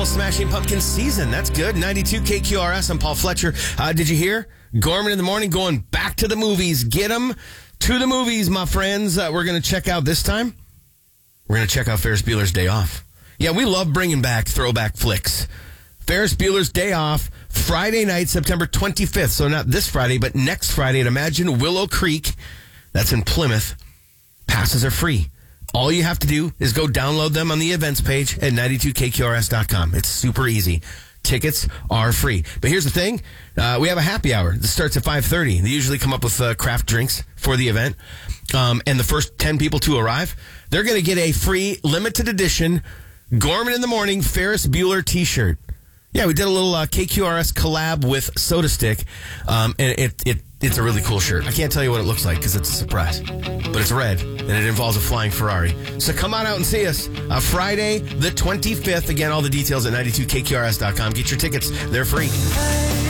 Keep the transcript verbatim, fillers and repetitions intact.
Smashing Pumpkins season. That's good. ninety-two K Q R S. I'm Paul Fletcher. Uh, did you hear? Gorman in the morning going back to the movies. Get them to the movies, my friends. Uh, we're going to check out this time. We're going to check out Ferris Bueller's Day Off. Yeah, we love bringing back throwback flicks. Ferris Bueller's Day Off, Friday night, September twenty-fifth. So not this Friday, but next Friday at Imagine Willow Creek. That's in Plymouth. Passes are free. All you have to do is go download them on the events page at ninety-two K Q R S dot com. It's super easy. Tickets are free. But here's the thing. Uh, we have a happy hour. This starts at five thirty. They usually come up with uh, craft drinks for the event. Um, and the first ten people to arrive, they're going to get a free limited edition Gorman in the Morning Ferris Bueller t-shirt. Yeah, we did a little uh, K Q R S collab with Soda Stick. Um, and it, it it's a really cool shirt. I can't tell you what it looks like because it's a surprise. But it's red, and it involves a flying Ferrari. So come on out and see us uh, Friday the twenty-fifth. Again, all the details at ninety-two K Q R S dot com. Get your tickets. They're free.